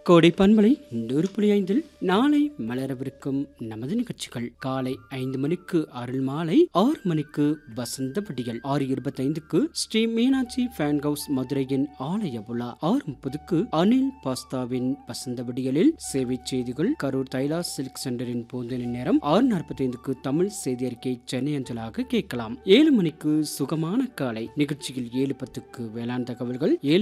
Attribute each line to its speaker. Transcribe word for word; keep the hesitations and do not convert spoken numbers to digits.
Speaker 1: கோடை பண்பலை நூறு புள்ளி ஐந்தில் நாளை மலரவிருக்கும் நமது நிகழ்ச்சிகள் காலை ஐந்து மணிக்கு அருள் மாலை ஆறு மணிக்கு வசந்த படிகள் ஆறு இருபத்தி ஐந்துக்கு ஸ்ரீ மீனாட்சி ஃபேன் ஹவுஸ் மதுரையின் ஆலய விழா ஆறு முப்பதுக்கு அனில் பாஸ்தாவின் வசந்த படிகளில் சேவை செய்திகள் கரூர் தைலா சில்க் சென்டரின் பூந்தனி நேரம் ஆறு நாற்பத்தி ஐந்துக்கு தமிழ் செய்தி அறிக்கை சென்னை அஞ்சலாக கேட்கலாம். ஏழு மணிக்கு சுகமான காலை நிகழ்ச்சியில் ஏழு பத்துக்கு வேளாண் தகவல்கள் ஏழு